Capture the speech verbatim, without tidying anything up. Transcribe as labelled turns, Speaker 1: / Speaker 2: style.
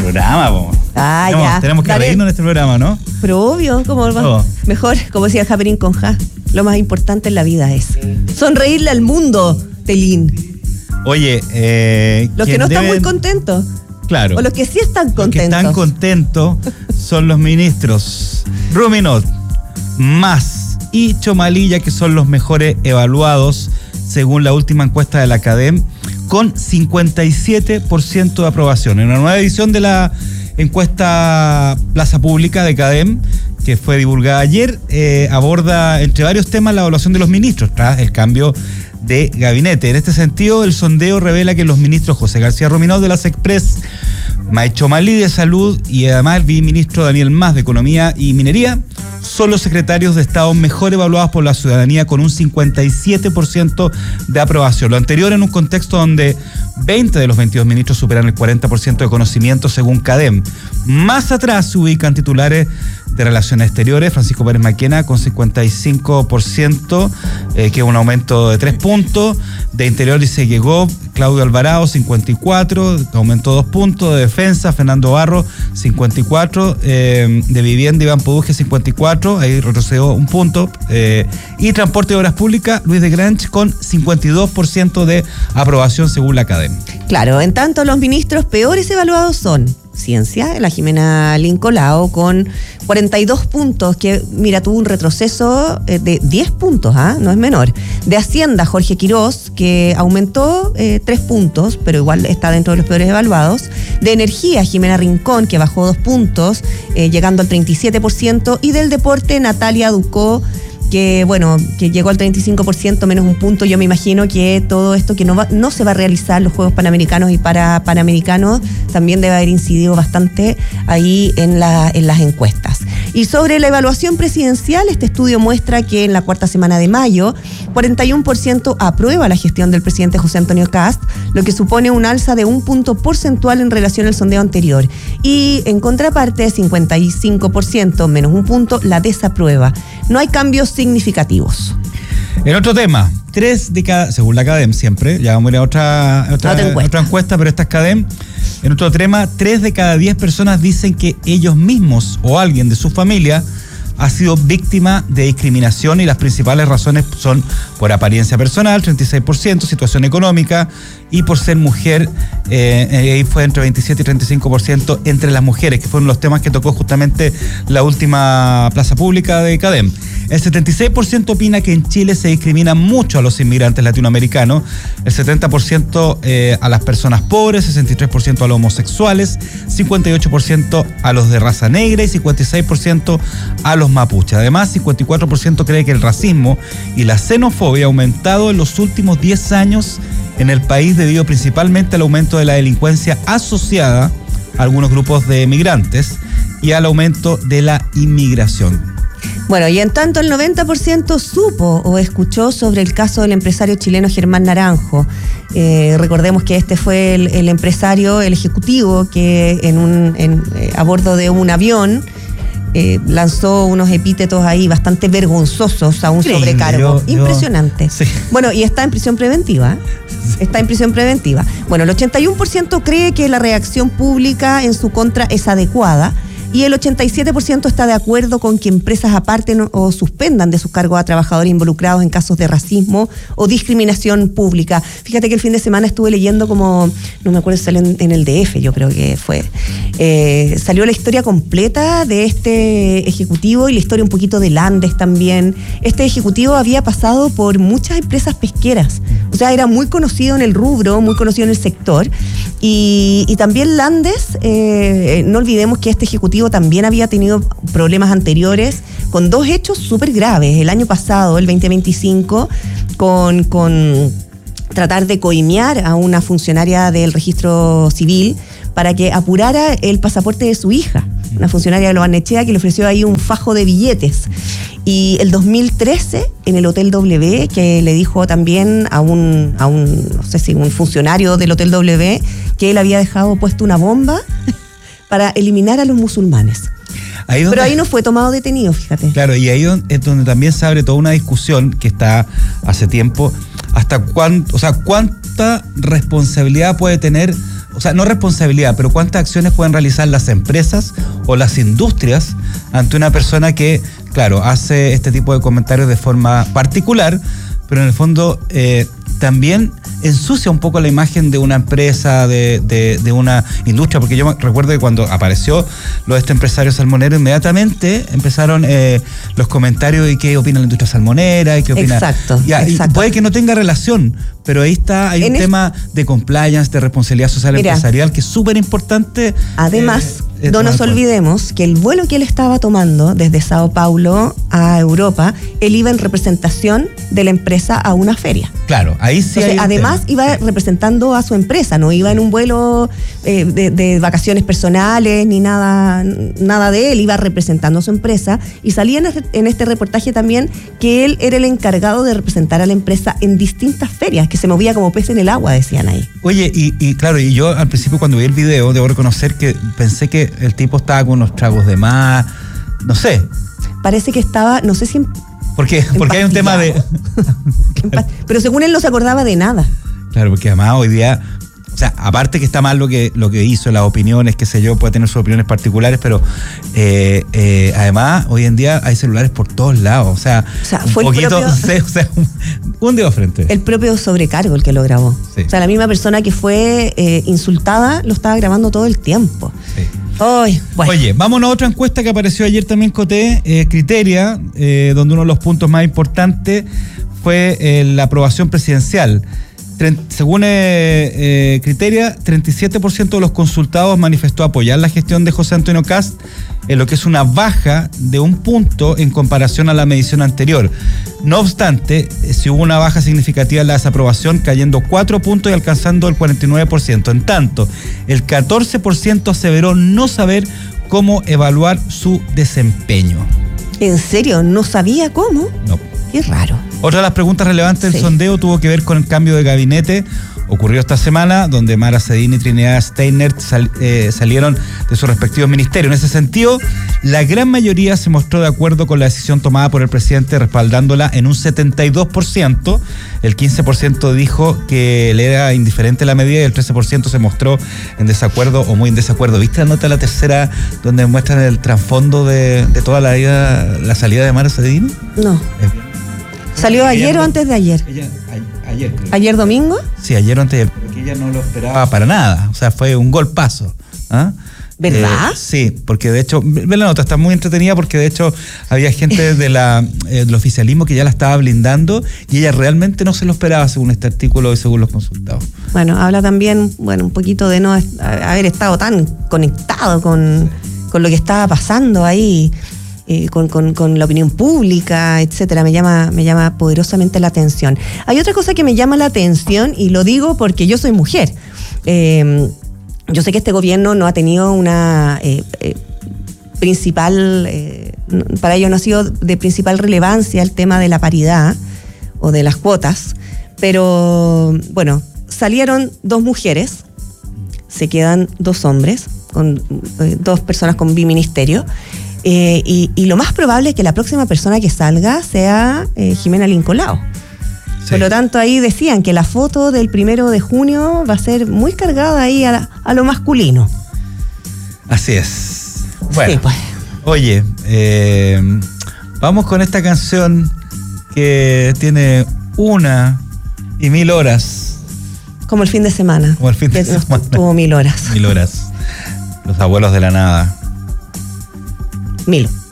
Speaker 1: programa, po.
Speaker 2: Ah,
Speaker 1: tenemos,
Speaker 2: ya.
Speaker 1: Tenemos que
Speaker 2: Dale.
Speaker 1: reírnos en este programa, ¿no?
Speaker 2: Pero obvio, como
Speaker 1: Oh.
Speaker 2: mejor, como decía el Happening con Ja, lo más importante en la vida es sonreírle al mundo, Telín.
Speaker 1: Oye, eh,
Speaker 2: Los que no están muy contentos.
Speaker 1: Claro.
Speaker 2: O los que sí están contentos.
Speaker 1: Los que están contentos son los ministros Ruminot, Mas y Chomalilla, que son los mejores evaluados según la última encuesta de la Academ, con cincuenta y siete por ciento de aprobación. En una nueva edición de la encuesta Plaza Pública de Academ, que fue divulgada ayer, eh, aborda entre varios temas la evaluación de los ministros tras el cambio de gabinete. En este sentido, el sondeo revela que los ministros José García Ruminot de las Express, Maicho Malí de Salud y además el viceministro Daniel Mas de Economía y Minería son los secretarios de Estado mejor evaluados por la ciudadanía, con un cincuenta y siete por ciento de aprobación. Lo anterior en un contexto donde veinte de los veintidós ministros superan el cuarenta por ciento de conocimiento según CADEM. Más atrás se ubican titulares de Relaciones Exteriores, Francisco Pérez Maquena con cincuenta y cinco por ciento, eh, que es un aumento de tres puntos. De Interior dice llegó Claudio Alvarado, cincuenta y cuatro, aumentó dos puntos. De Defensa, Fernando Barro, cincuenta y cuatro. Eh, de Vivienda, Iván Poduje, cincuenta y cuatro, ahí retrocedió un punto. Eh, y Transporte y Obras Públicas, Luis de Granch, con cincuenta y dos por ciento de aprobación según la Academia.
Speaker 2: Claro, en tanto los ministros peores evaluados son Ciencia, la Jimena Lincolao, con cuarenta y dos puntos, que mira, tuvo un retroceso de diez puntos, ¿ah? No es menor. De Hacienda, Jorge Quirós, que aumentó eh, tres puntos, pero igual está dentro de los peores evaluados. De Energía, Jimena Rincón, que bajó dos puntos, eh, llegando al treinta y siete por ciento. Y del Deporte, Natalia Ducó, que bueno, que llegó al treinta y cinco por ciento, menos un punto. Yo me imagino que todo esto que no va, no se va a realizar los Juegos Panamericanos y para Panamericanos también debe haber incidido bastante ahí en, la, en las encuestas. Y sobre la evaluación presidencial, este estudio muestra que en la cuarta semana de mayo, cuarenta y uno por ciento aprueba la gestión del presidente José Antonio Kast, lo que supone un alza de un punto porcentual en relación al sondeo anterior. Y en contraparte, cincuenta y cinco por ciento, menos un punto, la desaprueba. No hay cambios significativos.
Speaker 1: En otro tema, tres de cada, según la Academ siempre, ya vamos a ir a otra, otra,
Speaker 2: otra, encuesta.
Speaker 1: otra encuesta, pero esta es Academ. En otro tema, tres de cada diez personas dicen que ellos mismos o alguien de su familia ha sido víctima de discriminación, y las principales razones son por apariencia personal, treinta y seis por ciento, situación económica, y por ser mujer, eh, ahí fue entre veintisiete y treinta y cinco por ciento entre las mujeres, que fueron los temas que tocó justamente la última Plaza Pública de Academ. El setenta y seis por ciento opina que en Chile se discrimina mucho a los inmigrantes latinoamericanos, el setenta por ciento eh, a las personas pobres, sesenta y tres por ciento a los homosexuales, cincuenta y ocho por ciento a los de raza negra y cincuenta y seis por ciento a los mapuches. Además, cincuenta y cuatro por ciento cree que el racismo y la xenofobia ha aumentado en los últimos diez años en el país debido principalmente al aumento de la delincuencia asociada a algunos grupos de migrantes y al aumento de la inmigración.
Speaker 2: Bueno, y en tanto el noventa por ciento supo o escuchó sobre el caso del empresario chileno Germán Naranjo. Eh, recordemos que este fue el, el empresario, el ejecutivo, que en un, en, eh, a bordo de un avión eh, lanzó unos epítetos ahí bastante vergonzosos a un
Speaker 1: Increíble,
Speaker 2: sobrecargo.
Speaker 1: yo,
Speaker 2: Impresionante.
Speaker 1: Yo, sí.
Speaker 2: Bueno, y está en prisión preventiva. Está en prisión preventiva. Bueno, el ochenta y uno por ciento cree que la reacción pública en su contra es adecuada. Y el ochenta y siete por ciento está de acuerdo con que empresas aparten o suspendan de sus cargos a trabajadores involucrados en casos de racismo o discriminación pública. Fíjate que el fin de semana estuve leyendo como, no me acuerdo si salió en, en el D F, yo creo que fue, eh, salió la historia completa de este ejecutivo y la historia un poquito de Landes también. Este ejecutivo había pasado por muchas empresas pesqueras, o sea, era muy conocido en el rubro, muy conocido en el sector. Y, y también Landes, eh, no olvidemos que este ejecutivo también había tenido problemas anteriores con dos hechos súper graves. El año pasado, el veinte veinticinco, con, con tratar de coimear a una funcionaria del registro civil para que apurara el pasaporte de su hija, una funcionaria de Lo Barnechea que le ofreció ahí un fajo de billetes. Y el dos mil trece, en el Hotel W, que le dijo también a un, a un, no sé si un funcionario del Hotel W, que él había dejado puesto una bomba para eliminar a los musulmanes. Ahí donde, pero ahí no fue tomado detenido, fíjate.
Speaker 1: Claro, y ahí es donde también se abre toda una discusión que está hace tiempo, hasta cuánto, o sea, cuánta responsabilidad puede tener o sea, no responsabilidad, pero cuántas acciones pueden realizar las empresas o las industrias ante una persona que, claro, hace este tipo de comentarios de forma particular, pero en el fondo eh, también ensucia un poco la imagen de una empresa, de, de, de una industria, porque yo recuerdo que cuando apareció lo de este empresario salmonero, inmediatamente empezaron eh, los comentarios de qué opina la industria salmonera y qué opina...
Speaker 2: Exacto,
Speaker 1: ya,
Speaker 2: exacto.
Speaker 1: Y puede que no tenga relación, pero ahí está, hay en un es... tema de compliance, de responsabilidad social Mira, empresarial, que es súper importante.
Speaker 2: Además,
Speaker 1: eh,
Speaker 2: no nos olvidemos que el vuelo que él estaba tomando desde Sao Paulo a Europa, él iba en representación de la empresa a una feria.
Speaker 1: Claro, ahí sí.
Speaker 2: Entonces,
Speaker 1: hay
Speaker 2: además
Speaker 1: tema.
Speaker 2: iba representando a su empresa, no iba en un vuelo eh, de, de vacaciones personales ni nada, nada de él, iba representando a su empresa, y salía en, en este reportaje también que él era el encargado de representar a la empresa en distintas ferias, que se movía como pez en el agua, decían ahí.
Speaker 1: Oye, y, y claro, y yo al principio cuando vi el video, debo reconocer que pensé que el tipo estaba con unos tragos de más, no sé.
Speaker 2: Parece que estaba, no sé si... En,
Speaker 1: ¿Por qué? Porque hay un tema de...
Speaker 2: Claro. Pero según él no se acordaba de nada.
Speaker 1: Claro, porque además hoy día, o sea, aparte que está mal lo que, lo que hizo, las opiniones, qué sé yo, puede tener sus opiniones particulares, pero eh, eh, además hoy en día hay celulares por todos lados, o sea,
Speaker 2: o sea
Speaker 1: un
Speaker 2: fue
Speaker 1: poquito,
Speaker 2: el propio,
Speaker 1: o sea, un, un dedo frente.
Speaker 2: El propio sobrecargo el que lo grabó.
Speaker 1: Sí.
Speaker 2: O sea, la misma persona que fue eh, insultada lo estaba grabando todo el tiempo.
Speaker 1: Sí.
Speaker 2: Ay, bueno.
Speaker 1: Oye, vámonos a otra encuesta que apareció ayer también, Coté, eh, Criteria, eh, donde uno de los puntos más importantes fue eh, la aprobación presidencial. Tren, según eh, eh, Criteria, treinta y siete por ciento de los consultados manifestó apoyar la gestión de José Antonio Kast, en lo que es una baja de un punto en comparación a la medición anterior. No obstante, si hubo una baja significativa en la desaprobación, cayendo cuatro puntos y alcanzando el cuarenta y nueve por ciento. En tanto, el catorce por ciento aseveró no saber cómo evaluar su desempeño.
Speaker 2: ¿En serio? ¿No sabía cómo?
Speaker 1: No.
Speaker 2: Qué raro.
Speaker 1: Otra de las preguntas relevantes del sí. sondeo tuvo que ver con el cambio de gabinete. Ocurrió esta semana, donde Mara Cedini y Trinidad Steiner sal, eh, salieron de sus respectivos ministerios. En ese sentido, la gran mayoría se mostró de acuerdo con la decisión tomada por el presidente, respaldándola en un setenta y dos por ciento. El quince por ciento dijo que le era indiferente la medida y el trece por ciento se mostró en desacuerdo o muy en desacuerdo. ¿Viste la nota de la tercera donde muestran el trasfondo de, de toda la, vida, la salida de Mara Cedini?
Speaker 2: No. Eh, ¿Salió ayer no, o antes de ayer?
Speaker 1: Ella, a, ayer. Creo.
Speaker 2: ¿Ayer domingo?
Speaker 1: Sí, ayer o antes de ayer, porque ella no lo esperaba para nada. O sea, fue un golpazo. ¿Ah?
Speaker 2: ¿Verdad?
Speaker 1: Eh, sí, porque de hecho, ve la nota, está muy entretenida porque de hecho había gente de la, eh, del oficialismo que ya la estaba blindando y ella realmente no se lo esperaba según este artículo y según los consultados.
Speaker 2: Bueno, habla también, bueno, un poquito de no haber estado tan conectado con, con lo que estaba pasando ahí. Eh, con, con, con la opinión pública, etcétera, me llama, me llama poderosamente la atención. Hay otra cosa que me llama la atención, y lo digo porque yo soy mujer. Eh, yo sé que este gobierno no ha tenido una eh, eh, principal, eh, para ello no ha sido de principal relevancia el tema de la paridad o de las cuotas, pero bueno, salieron dos mujeres, se quedan dos hombres, con eh, dos personas con biministerio. Eh, y, y lo más probable es que la próxima persona que salga sea eh, Jimena Lincolao. Sí. Por lo tanto, ahí decían que la foto del primero de junio va a ser muy cargada ahí a, la, a lo masculino.
Speaker 1: Así es. Bueno,
Speaker 2: sí, pues.
Speaker 1: Oye, eh, vamos con esta canción que tiene una y mil horas.
Speaker 2: Como el fin de semana.
Speaker 1: Como el fin de semana.
Speaker 2: Tuvo mil horas.
Speaker 1: Mil horas. Los abuelos de la nada.
Speaker 2: Mil.